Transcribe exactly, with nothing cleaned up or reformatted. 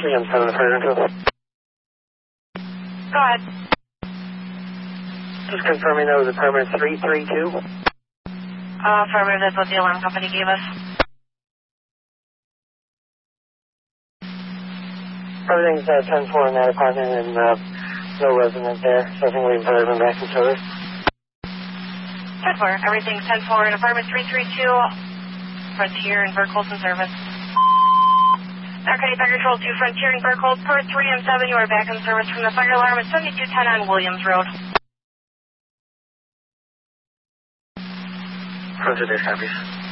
three M seven, affirmative. Go ahead. Just confirming that was apartment three three two. Uh, affirmative, that's what the alarm company gave us. Everything's uh, ten four in that apartment and uh, no resident there, so I think we've uh, been back in service. ten four, everything's ten four in apartment three three two, Frontier and Burkholz in service. Narcotic Fire Control two, Frontier and Burkholz, per three M seven, you are back in service from the fire alarm at seventy-two ten on Williams Road. Frontier copies.